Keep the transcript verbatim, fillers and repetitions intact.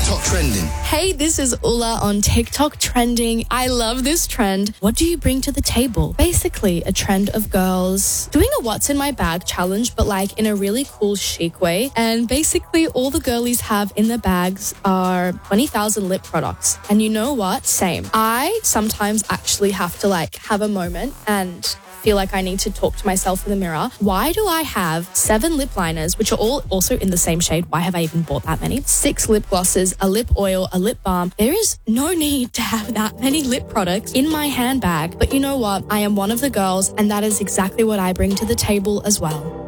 TikTok trending. Hey, this is Ula on TikTok trending. I love this trend. What do you bring to the table? Basically, a trend of girls doing a what's in my bag challenge, but like in a really cool, chic way. And basically, all the girlies have in their bags are twenty thousand lip products. And you know what? Same. I sometimes actually have to like have a moment and feel like I need to talk to myself in the mirror. Why do I have seven lip liners, which are all also in the same shade? Why have I even bought that many? Six lip glosses, a lip oil, a lip balm. There is no need to have that many lip products in my handbag. But you know what? I am one of the girls, and that is exactly what I bring to the table as well.